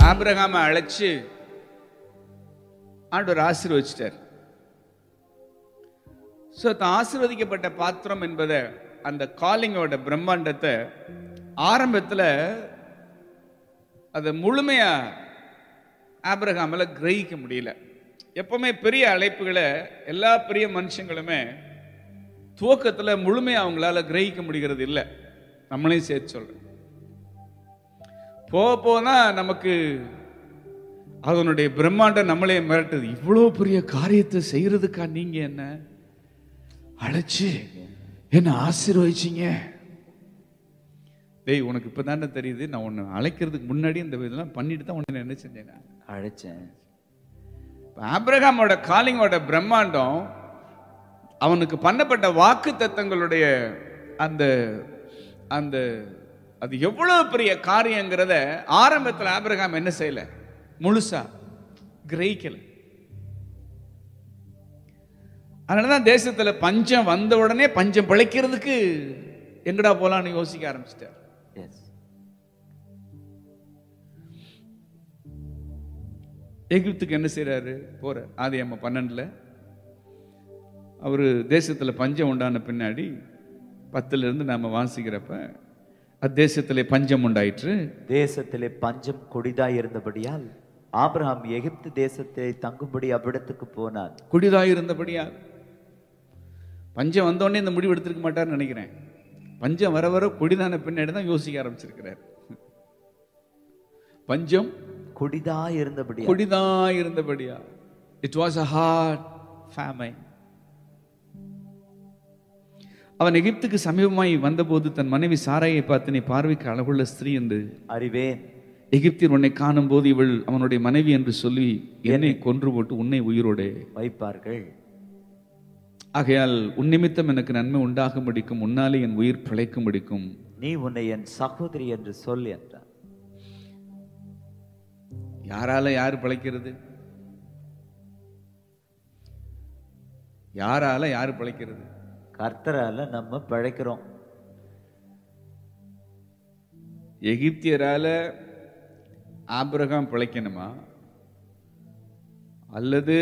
ஆபிரகாமை அழைச்சு ஆண்டவர் ஆசீர்வதிச்சிட்டார். ஆசீர்வதிக்கப்பட்ட பாத்திரம் என்பதை அந்த காலிங்கோட பிரம்மாண்டத்தை ஆரம்பத்தில் அதை முழுமையா ஆபிரகாமால கிரகிக்க முடியல. எப்பவுமே பெரிய அழைப்புகளை எல்லா பெரிய மனுஷங்களுமே துவக்கத்தில் முழுமையா அவங்களால கிரகிக்க முடிகிறது இல்லை. நம்மளையும் சேர்த்து சொல்றேன். போக போனா நமக்கு அதனுடைய பிரம்மாண்டம் நம்மளே மிரட்டுது. இவ்வளோ பெரிய காரியத்தை செய்யறதுக்கா நீங்க என்ன அழைச்சு என்ன ஆசீர்வதிச்சீங்க? டேய், உனக்கு இப்பதானே தெரியுது, நான் உன்னை அழைக்கிறதுக்கு முன்னாடி இந்த இதெல்லாம் பண்ணிட்டு தான் உன்னை என்ன செஞ்சேன், அழைச்சேன். ஆபிரகாமோட காலிங்கோட பிரம்மாண்டம், அவனுக்கு பண்ணப்பட்ட வாக்கு தத்தங்களுடைய அந்த அந்த அது எவ்வளவு பெரிய காரியங்கிறத ஆரம்பத்தில் ஆபிரகாம் என்ன செய்யல, முழுசா கிரகிக்கல. அதனாலதான் தேசத்துல பஞ்சம் வந்த உடனே பஞ்சம் பிழைக்கிறதுக்கு எங்கடா போலான்னு யோசிக்க ஆரம்பிச்சிட்டார். எகிப்துக்கு என்ன செய்யறாரு, போற ஆதியாகமம் 12 அவரு தேசத்துல பஞ்சம் உண்டான பின்னாடி 10 நாம வாசிக்கிறப்ப, அத்தேசத்திலே பஞ்சம் உண்டாயிற்று. தேசத்திலே பஞ்சம் கொடிதாய் இருந்தபடியால் ஆபிரகாம் எகிப்து தேசத்திலே தங்கும்படி அவ்விடத்துக்கு போனார். கொடிதாய் இருந்தபடியால் பஞ்சம் வந்தோடனே இந்த முடிவு எடுத்திருக்க மாட்டார்னு நினைக்கிறேன். பஞ்சம் வர வர கொடிதான பின்னாடி தான் யோசிக்க ஆரம்பிச்சிருக்கிறார். பஞ்சம் கொடிதாய் இருந்தபடியா it was a hard famine. அவன் எகிப்துக்கு சமீபமாய் வந்தபோது தன் மனைவி சாராயை பார்த்து, நீ பார்வைக்கு அழகுள்ள ஸ்திரீ என்று அறிவேன், எகிப்தியர் உன்னை காணும் போது இவள் அவனுடைய மனைவி என்று சொல்லி என்னை கொன்று போட்டு உன்னை உயிரோடு வைப்பார்கள். ஆகையால் உன் நிமித்தம் எனக்கு நன்மை உண்டாகும்படிக்கும் உன்னாலே என் உயிர் பிழைக்கும்படிக்கும் நீ உன்னை என் சகோதரி என்று சொல் என்றார். யாரால யாரு பிழைக்கிறது? யாரால யாரு பிழைக்கிறது? கர்த்தரால நம்ம பிழைக்கிறோம். எகிப்தியரால ஆபிரகாம் பிழைக்கணுமா, அல்லது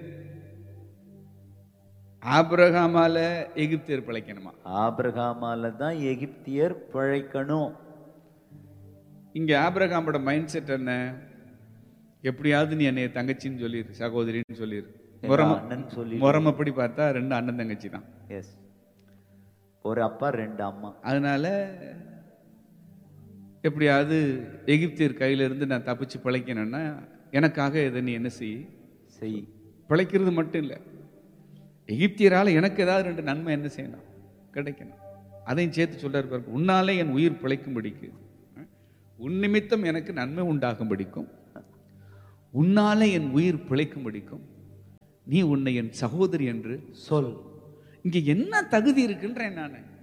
ஆபிரகாமால எகிப்தியர் பிழைக்கணுமா? ஆபிரகாமால தான் எகிப்தியர் பிழைக்கணும். இங்க ஆபிரகாமோட மைண்ட் செட் என்ன? எப்படியாவது நீ என்னைய தங்கச்சின்னு சொல்லிரு, சகோதரின்னு சொல்லிரு. முறமப்படி பார்த்தா 2 அண்ணன் தங்கச்சி தான். எஸ், ஒரு அப்பா 2 அம்மா. அதனால எப்படியாவது எகிப்தியர் கையில இருந்து நான் தப்பிச்சு பிழைக்கணும்னா எனக்காக இதை நீ என்ன செய். பிழைக்கிறது மட்டும் இல்லை, எகிப்தியரால எனக்கு ஏதாவது 2 நன்மை என்ன செய்யணும், கிடைக்கணும். அதையும் சேர்த்து சொல்றாரு பாருங்க. உன்னாலே என் உயிர் பிழைக்கும்படிக்கு, உன் நிமித்தம் எனக்கு நன்மை உண்டாகும்படிக்கும், உன்னாலே என் உயிர் பிழைக்கும்படிக்கும் நீ உன்னை என் சகோதரி என்று சொல். இங்க என்ன தகுதி இருக்குன்றேன் நான்.